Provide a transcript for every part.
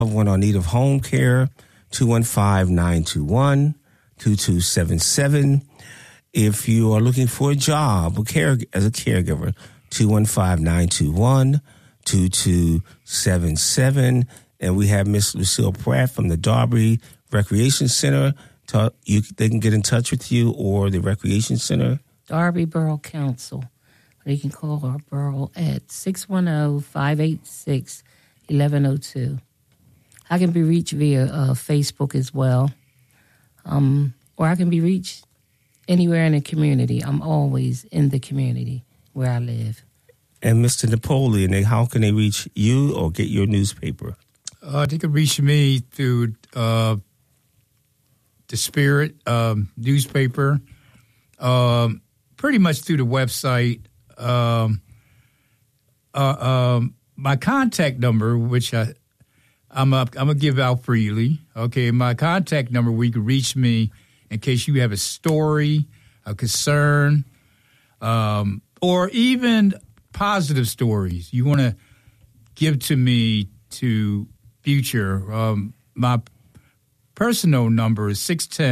One on need of home care, 215-921-2277. If you are looking for a job as a caregiver, 215-921-2277. And we have Miss Lucille Pratt from the Darby Recreation Center. They can get in touch with you or the Recreation Center. Darby Borough Council. They can call our borough at 610-586-1102. I can be reached via Facebook as well. Or I can be reached anywhere in the community. I'm always in the community where I live. And Mr. Napoleon, how can they reach you or get your newspaper? They can reach me through the Spirit newspaper, pretty much through the website. My contact number, which I'm gonna give out freely. Okay, my contact number where you can reach me in case you have a story, a concern, or even positive stories you want to give to me to future. My personal number is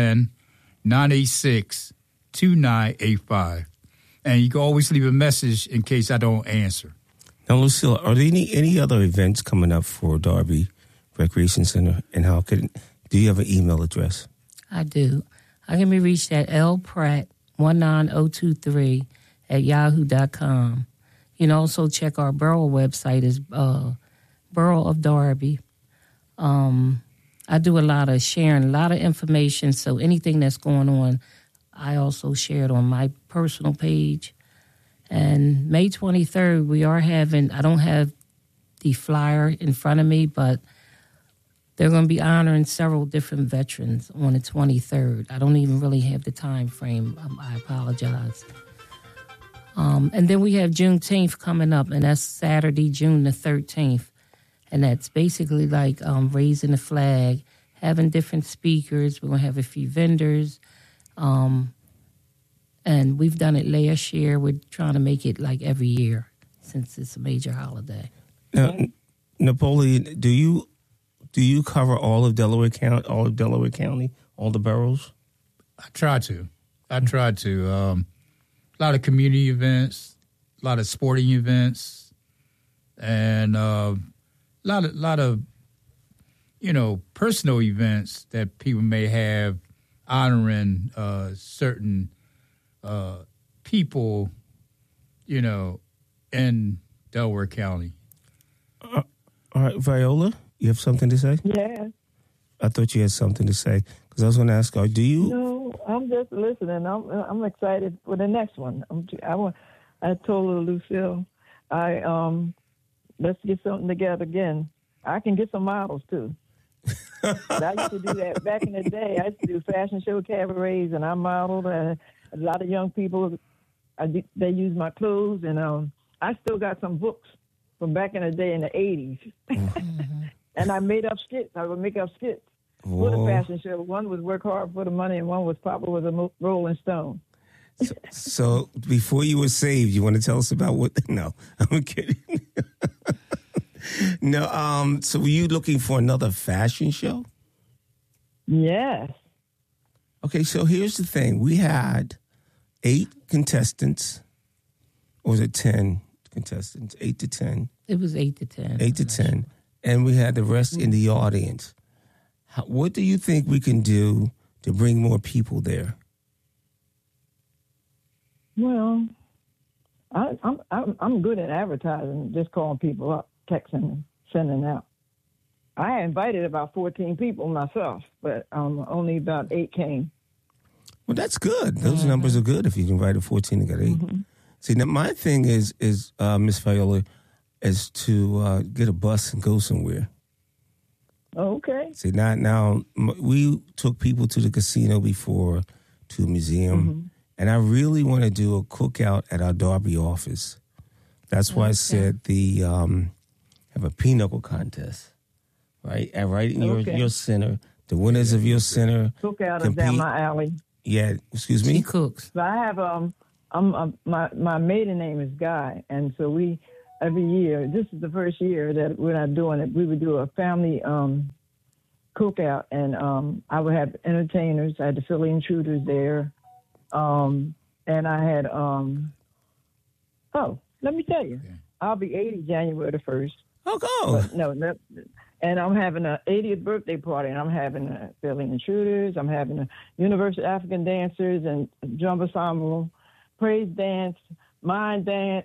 610-986-2985. And you can always leave a message in case I don't answer. Now, Lucille, are there any other events coming up for Darby Recreation Center? And do you have an email address? I do. I can be reached at lpratt19023 at yahoo.com. You can also check our borough website is Borough of Darby. I do a lot of sharing, a lot of information. So anything that's going on, I also share it on my personal page. And May 23rd, we are having, I don't have the flyer in front of me, but they're going to be honoring several different veterans on the 23rd. I don't even really have the time frame. I apologize. And then we have Juneteenth coming up, and that's Saturday, June the 13th. And that's basically like raising the flag, having different speakers. We're going to have a few vendors. And we've done it last year. We're trying to make it like every year since it's a major holiday. Now, Napoleon, do you cover all of Delaware County, all the boroughs? I try to. A lot of community events, a lot of sporting events, and a lot of personal events that people may have honoring certain people, in Delaware County. All right, Viola, you have something to say? Yeah. I thought you had something to say because I was going to ask, do you? No, I'm just listening. I'm excited for the next one. I told Lucille, let's get something together again. I can get some models too. I used to do that back in the day. I used to do fashion show cabarets, and I modeled. A lot of young people, they use my clothes, and I still got some books from back in the day in the 80s. Mm-hmm. And I made up skits. I would make up skits for the fashion show. One was Work Hard for the Money, and one was Papa was a Rolling Stone. So before you were saved, you want to tell us about what? No, I'm kidding. No, so were you looking for another fashion show? Yes. Okay, so here's the thing. We had 8 contestants, or was it 10 contestants? 8 to 10. It was 8 to 10. 8 to 10. And we had the rest in the audience. What do you think we can do to bring more people there? Well, I'm good at advertising, just calling people up, texting, sending out. I invited about 14 people myself, but only about 8 came. Well, that's good. Those numbers are good if you invited 14 and got 8. Mm-hmm. See, now my thing is Miss Viola, is to get a bus and go somewhere. Okay. See, now we took people to the casino before, to a museum, and I really want to do a cookout at our Darby office. That's why I said have a pinochle contest, right? Right in your center. The winners of your center cookout is down my alley. Yeah, excuse me. She cooks. So I have my maiden name is Guy, and so every year. This is the first year that we're not doing it. We would do a family cookout, and I would have entertainers. I had the Philly Intruders there, and I had let me tell you, I'll be 80 January the 1st. Oh, go. No, and I'm having an 80th birthday party, and I'm having a Philly Intruders. I'm having a Universal African Dancers and Drum Ensemble, praise dance, mind dance,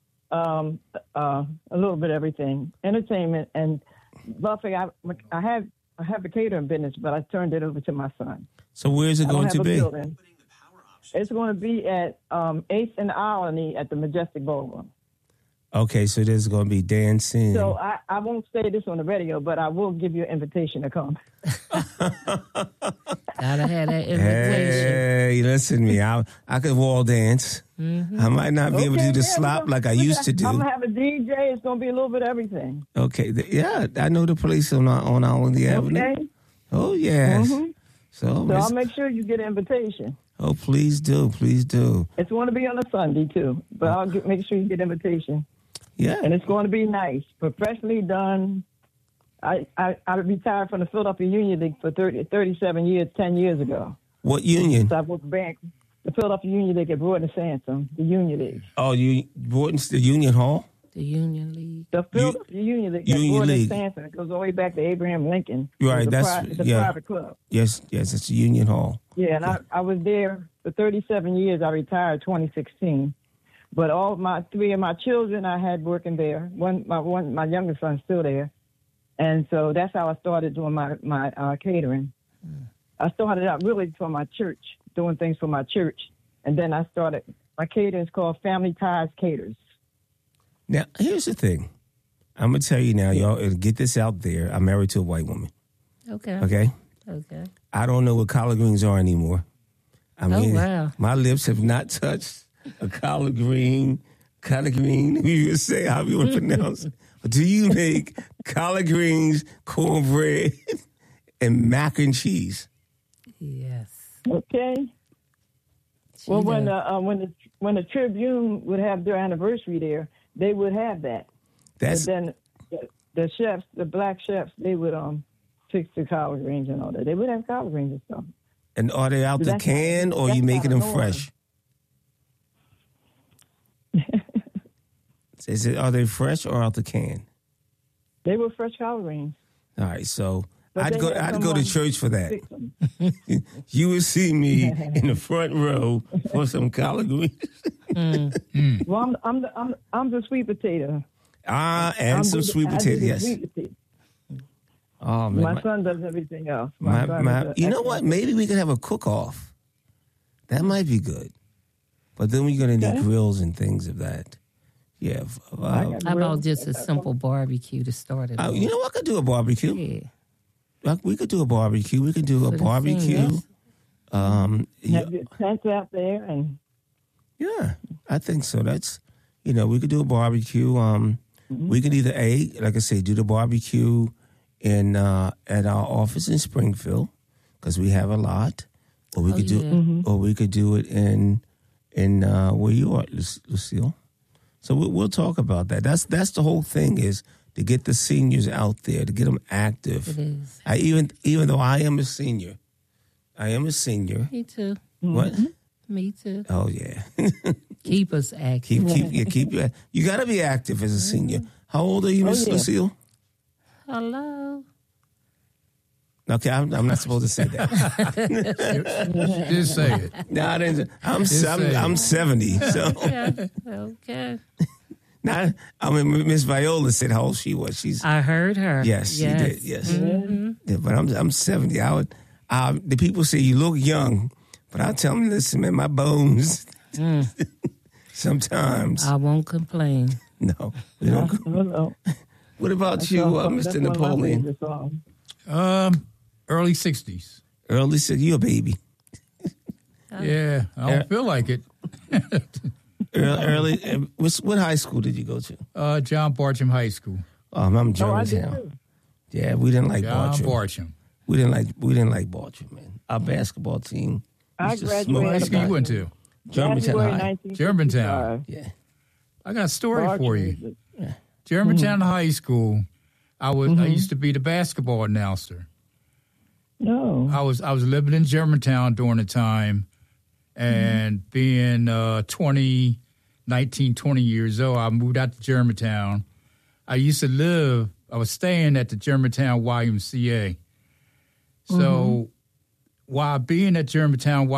a little bit of everything, entertainment, and buffet. I have a catering business, but I turned it over to my son. So where's it going to be? Building. It's going to be at 8th and Alany at the Majestic Ballroom. Okay, so there's going to be dancing. So I won't say this on the radio, but I will give you an invitation to come. Gotta have that invitation. Hey, listen to me. I could wall dance. Mm-hmm. I might not be able to do the slop like I used to do. I'm going to have a DJ. It's going to be a little bit of everything. Okay, yeah, I know the place on Allenby Avenue. Okay. Oh, yes. Mm-hmm. So I'll make sure you get an invitation. Oh, please do. Please do. It's going to be on a Sunday, too. But I'll make sure you get an invitation. Yeah. And it's going to be nice. Professionally done. I retired from the Philadelphia Union League for 37 years, 10 years ago. What union? So I worked back. The Philadelphia Union League at Broad and Sansom, the Union League. Oh, Borton's the Union Hall? The Union League. The Philadelphia Union League at Broad and Sansom. It goes all the way back to Abraham Lincoln. Right. It's a private club. Yes, it's the Union Hall. Yeah, and I was there for 37 years. I retired 2016. But all three of my children I had working there. My youngest son's still there. And so that's how I started doing my catering. I started out really for my church, doing things for my church. And then I started, my catering is called Family Ties Caters. Now, here's the thing. I'm going to tell you now, y'all, get this out there. I'm married to a white woman. Okay. Okay? Okay. I don't know what collard greens are anymore. I mean, wow. My lips have not touched a collard green, you say how you want to pronounce it. Do you make collard greens, cornbread, and mac and cheese? Yes. Okay. Well, when the Tribune would have their anniversary there, they would have that. But then the chefs, the black chefs, they would fix the collard greens and all that. They would have collard greens and stuff. And are they out the can, or are you making them fresh? Are they fresh or out the can? They were fresh collard greens. All right, so But I'd go to church for that. You would see me in the front row for some collard greens. Well, I'm the sweet potato. And some sweet potato, yes. Sweet potato. Oh man, my son does everything else. You know what? Maybe we could have a cook-off. That might be good. But then we're going to need grills and things of that. Yeah. How about just a simple barbecue to start it? You know what? I could do a barbecue. Yeah. We could do a barbecue. We could do a barbecue. Have your tents out there and. Yeah, I think so. That's, we could do a barbecue. We could either like I say, do the barbecue at our office in Springfield because we have a lot, or we could do it in where you are, Lucille. So we'll talk about that. That's the whole thing, is to get the seniors out there, to get them active. It is. Even though I am a senior. Me too. What? Me too. Oh yeah. Keep us active. Keep you got to be active as a senior. How old are you, Miss Lucille? Hello. Okay, I'm not supposed to say that. Just say it. No, I didn't. I'm 70. So Okay. now, Miss Viola said how old she was. I heard her. Yes, she did. Yes, Mm-hmm. but I'm 70. The people say you look young, but I tell them, listen, man, my bones. Sometimes I won't complain. No, we don't. No. What about you, Mr. Napoleon? Early 60s. Early 60s. You a baby. Yeah, I don't feel like it. Early. What high school did you go to? John Bartram High School. I'm Germantown. Yeah, we didn't like Bartram. We didn't like Bartram, man. Our basketball team. I graduated. What school you went to? Germantown High. Germantown. Yeah. I got a story for you. Yeah. Germantown High School, I used to be the basketball announcer. No. I was living in Germantown during the time, and being 20 years old, I moved out to Germantown. I was staying at the Germantown YMCA. So while being at Germantown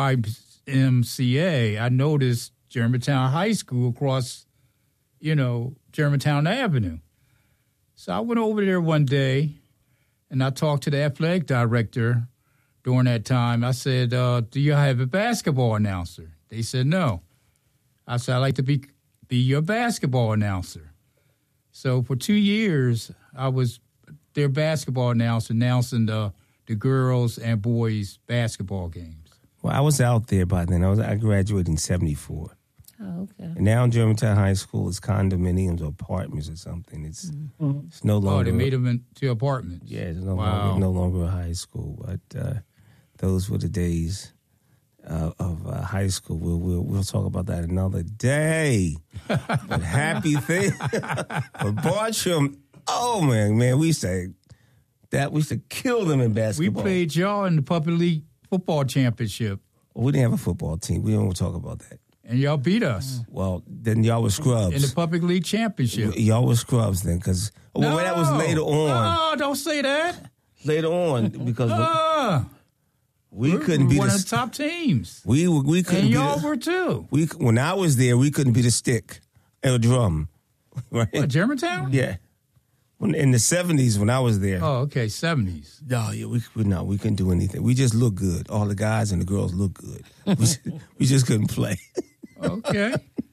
YMCA, I noticed Germantown High School across, Germantown Avenue. So I went over there one day, and I talked to the athletic director during that time. I said, do you have a basketball announcer? They said, no. I said, I'd like to be your basketball announcer. So for 2 years, I was their basketball announcer, announcing the girls and boys basketball games. Well, I was out there by then. I graduated in 1974. Oh, okay. And now Germantown High School is condominiums or apartments or something. It's no longer. Oh, they made them into apartments. Yeah, it's no longer a high school. But those were the days of high school. We'll talk about that another day. But happy thing for Bartram. Oh man, we used to kill them in basketball. We played y'all in the Public League football championship. Well, we didn't have a football team. We don't want to talk about that. And y'all beat us. Well, then y'all were scrubs. In the Public League championship. Y'all were scrubs then, because that was later on. No, don't say that. Later on, because we couldn't be one of the top teams. We couldn't. And y'all were too. When I was there, we couldn't be the stick or the drum. Right? What, Germantown? Yeah. In the 70s, when I was there. Oh, okay, 70s. No, yeah, we couldn't do anything. We just looked good. All the guys and the girls looked good. We just couldn't play. Okay.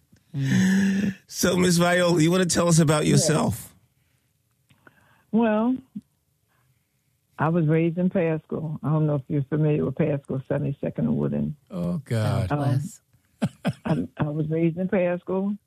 So, Miss Viola, you want to tell us about yourself? Well, I was raised in Pasco. I don't know if you're familiar with Pasco, 72nd and Woodland. Oh, God. I was raised in Pasco.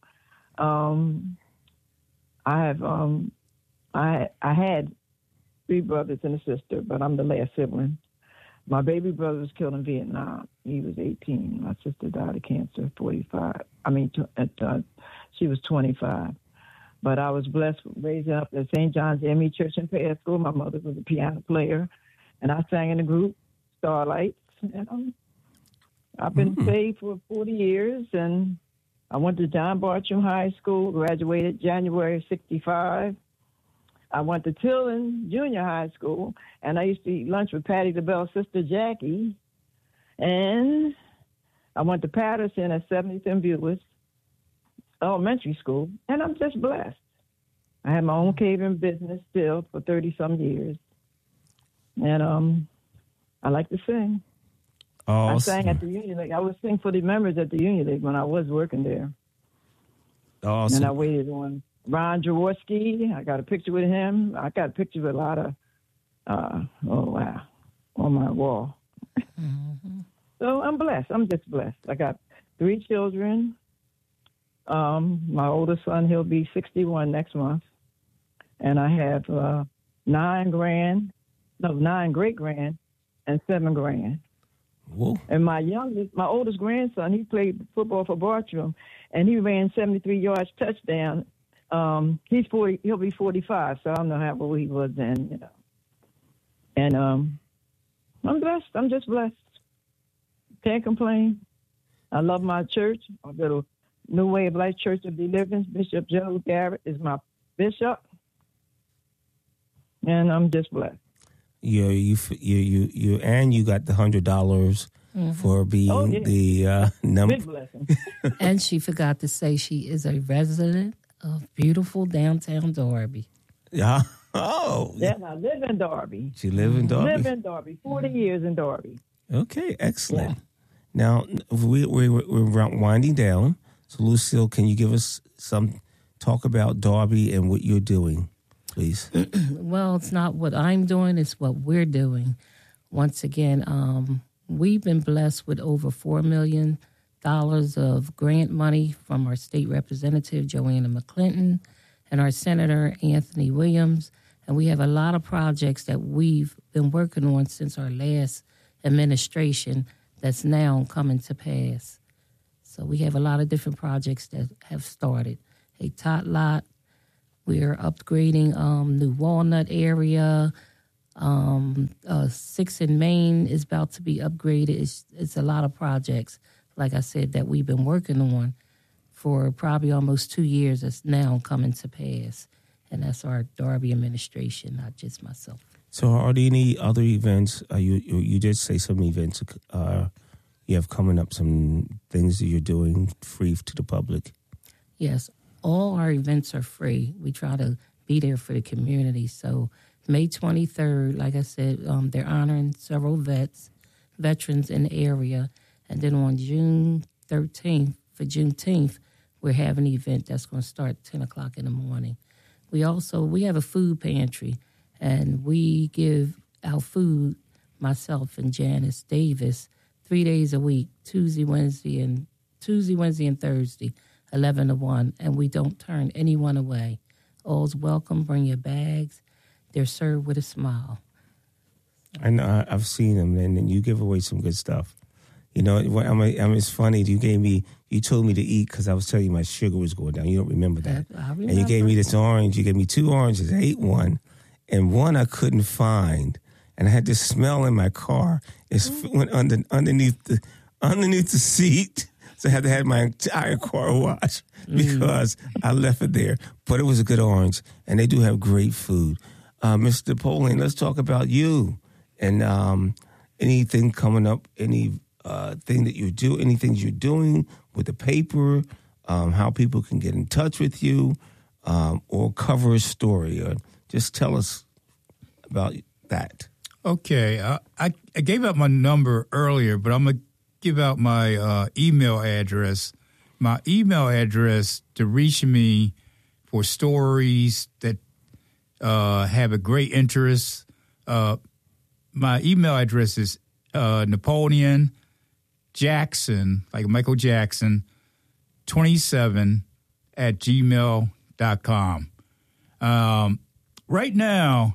I had 3 brothers and a sister, but I'm the last sibling. My baby brother was killed in Vietnam. He was 18. My sister died of cancer at 45. She was 25. But I was blessed raising up at St. John's ME Church in Pasco. My mother was a piano player, and I sang in the group Starlights. And I've been saved for 40 years, and I went to John Bartram High School, graduated January of 1965. I went to Tilden Junior High School, and I used to eat lunch with Patty LaBelle's sister, Jackie. And I went to Patterson at 70th and Buick Elementary School, and I'm just blessed. I have my own catering business still for 30-some years. And I like to sing. Awesome. I sang at the Union League. I would sing for the members at the Union League when I was working there. Awesome. And I waited on Ron Jaworski. I got a picture with him. I got a picture with a lot of, on my wall. So I'm blessed. I'm just blessed. I got 3 children. My oldest son, he'll be 61 next month. And I have 9 great-grand and 7 grand. Whoa. And my oldest grandson, he played football for Bartram, and he ran 73 yards touchdown. He's 40. He'll be 45, so I don't know how old he was then, And I'm blessed. I'm just blessed. Can't complain. I love my church. I go to New Way of Life Church of Deliverance. Bishop Joe Garrett is my bishop, and I'm just blessed. You and you got the $100 for being the number. Big blessing. And she forgot to say she is a resident of beautiful downtown Darby. Yeah. Oh. Yeah, I live in Darby. She live in Darby. Live in Darby. 40 years in Darby. Okay, excellent. Yeah. Now we're winding down. So Lucille, can you give us some talk about Darby and what you're doing, please? Well, it's not what I'm doing; it's what we're doing. Once again, we've been blessed with over $4 million of grant money from our state representative, Joanna McClinton, and our Senator, Anthony Williams. And we have a lot of projects that we've been working on since our last administration that's now coming to pass. So we have a lot of different projects that have started. A tot lot. We're upgrading New Walnut area. 6 in Maine is about to be upgraded. It's a lot of projects, like I said, that we've been working on for probably almost 2 years. That's now coming to pass. And that's our Darby administration, not just myself. So are there any other events? You did say some events you have coming up, some things that you're doing free to the public. Yes, all our events are free. We try to be there for the community. So May 23rd, like I said, they're honoring several veterans in the area. And then on June 13th, for Juneteenth, we're having an event that's going to start at 10 o'clock in the morning. We have a food pantry, and we give our food, myself and Janice Davis, 3 days a week, Tuesday, Wednesday, and Thursday, 11 to 1, and we don't turn anyone away. All's welcome. Bring your bags. They're served with a smile. And I've seen them, and you give away some good stuff. You know, it's funny. You told me to eat because I was telling you my sugar was going down. You don't remember that. I remember. And you gave me this orange. You gave me 2 oranges. I ate one, and one I couldn't find. And I had this smell in my car. It went underneath the seat. So I had to have my entire car washed because I left it there. But it was a good orange, and they do have great food. Mr. Napoleon, let's talk about you and anything coming up, anything that you do, anything you're doing with the paper, how people can get in touch with you, or cover a story. Or just tell us about that. Okay. I gave out my number earlier, but I'm going to give out my email address. My email address to reach me for stories that have a great interest. My email address is Napoleon Jackson, like Michael Jackson, 27 at gmail.com. Right now,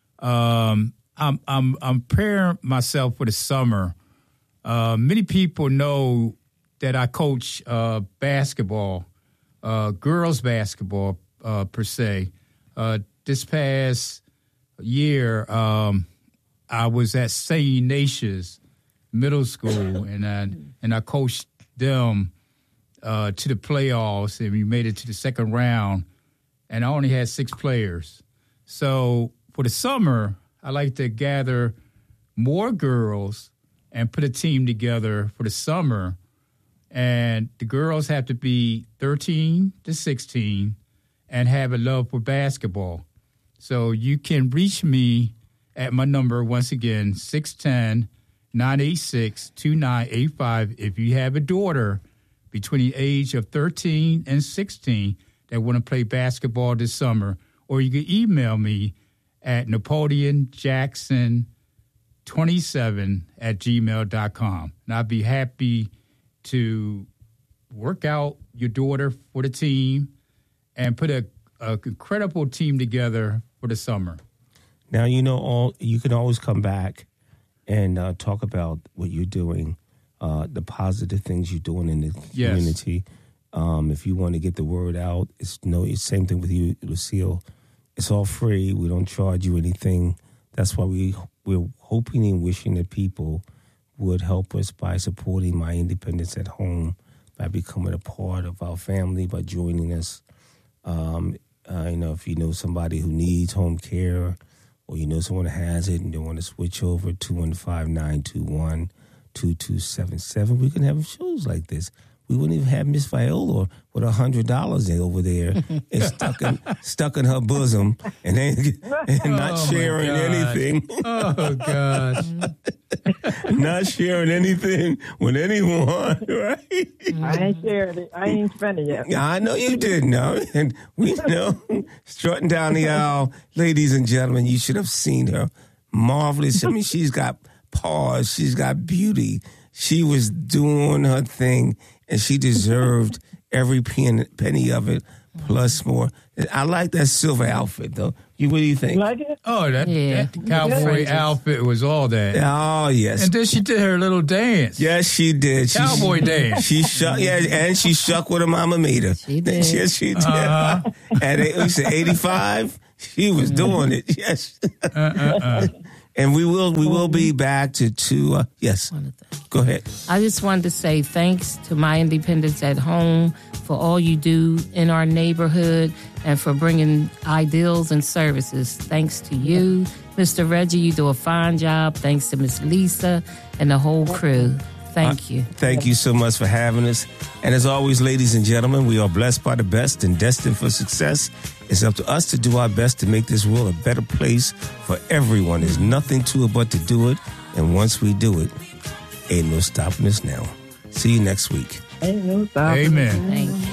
I'm preparing myself for the summer. Many people know that I coach basketball, girls basketball per se. This past year, I was at St. Ignatius Middle School, and I coached them to the playoffs, and we made it to the second round, and I only had 6 players. So for the summer, I like to gather more girls and put a team together for the summer. And the girls have to be 13 to 16 and have a love for basketball. So you can reach me at my number, once again, 610-986-2985. If you have a daughter between the age of 13 and 16 that want to play basketball this summer, or you can email me at napoleonjackson27@gmail.com. And I'd be happy to work out your daughter for the team and put a incredible team together for the summer. Now, you can always come back and talk about what you're doing, the positive things you're doing in the community. If you want to get the word out, it's same thing with you, Lucille. It's all free. We don't charge you anything. That's why we're hoping and wishing that people would help us by supporting My Independence at Home, by becoming a part of our family, by joining us. If you know somebody who needs home care, or you know someone that has it and they want to switch over, 215-921-2277. We can have shows like this. We wouldn't even have Miss Viola with $100 over there and stuck in her bosom and not sharing anything. Oh, gosh. Not sharing anything with anyone, right? I ain't shared it. I ain't spent it yet. I know you didn't know. And we know, strutting down the aisle, ladies and gentlemen, you should have seen her. Marvelous. I mean, she's got pause. She's got beauty. She was doing her thing, and she deserved every penny of it, plus more. I like that silver outfit, though. What do you think? You like it? Oh, that cowboy Fringes. outfit was all that. Oh, yes. And then she did her little dance. Yes, she did. Cowboy dance. She shuck, and she shuck with her mama made her. She did. Yes, she did. At 85, she was doing it. Yes. And we will be back to yes. Go ahead. I just wanted to say thanks to My Independence at Home for all you do in our neighborhood and for bringing ideals and services. Thanks to you, Mr. Reggie. You do a fine job. Thanks to Miss Lisa and the whole crew. Thank you. Thank you so much for having us. And as always, ladies and gentlemen, we are blessed by the best and destined for success. It's up to us to do our best to make this world a better place for everyone. There's nothing to it but to do it. And once we do it, ain't no stopping us now. See you next week. Ain't no stopping. Amen. Thank you.